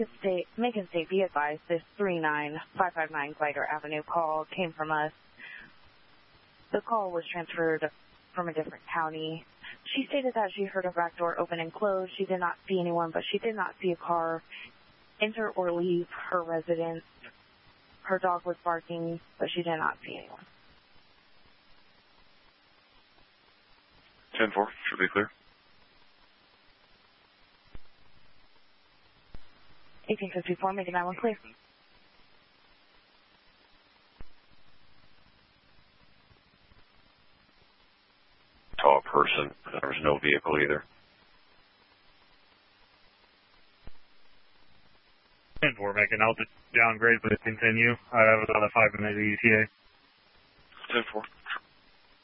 Macon State, be advised, this 39559 Glider Avenue call came from us. The call was transferred from a different county. She stated that she heard a back door open and close. She did not see anyone, but she did not see a car enter or leave her residence. Her dog was barking, but she did not see anyone. 10-4, should be clear. 1854, making that one clear. Tall person. There was no vehicle either. 10-4, making out the downgrade, but continue. I have about a 5-minute ETA. 10-4.